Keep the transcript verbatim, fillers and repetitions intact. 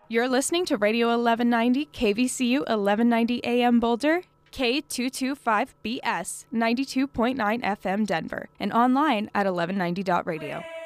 You're listening to Radio eleven ninety, K V C U eleven ninety A M Boulder, K two twenty-five B S, ninety-two point nine F M Denver, and online at eleven ninety dot radio.